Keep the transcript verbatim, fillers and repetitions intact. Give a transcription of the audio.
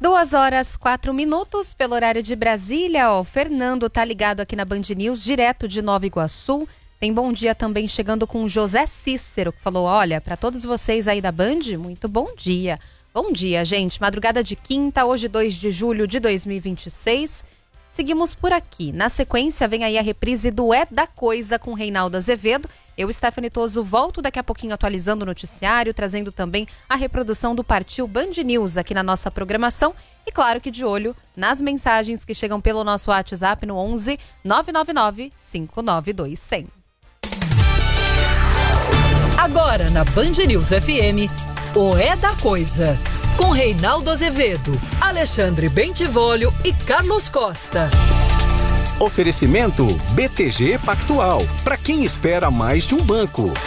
Duas horas, quatro minutos, pelo horário de Brasília. O Fernando tá ligado aqui na Band News, direto de Nova Iguaçu. Tem bom dia também chegando com o José Cícero, que falou, olha, para todos vocês aí da Band, muito bom dia. Bom dia, gente. Madrugada de quinta, hoje dois de julho de dois mil e vinte e seis. Seguimos por aqui. Na sequência, vem aí a reprise do É da Coisa com Reinaldo Azevedo. Eu, Stephanie Toso, volto daqui a pouquinho atualizando o noticiário, trazendo também a reprodução do Partiu Band News aqui na nossa programação. E claro que de olho nas mensagens que chegam pelo nosso WhatsApp no onze nove nove nove cinco nove dois zero zero. Agora na Band News F M, o É da Coisa, com Reinaldo Azevedo, Alexandre Bentivolio e Carlos Costa. Oferecimento B T G Pactual, para quem espera mais de um banco.